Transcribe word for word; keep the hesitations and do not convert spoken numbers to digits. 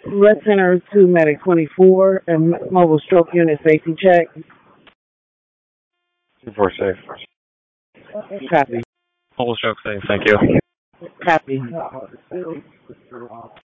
Red Center to Medic twenty-four and Mobile Stroke Unit Safety Check. two four safe. Copy. Mobile stroke safe, thank you. Copy.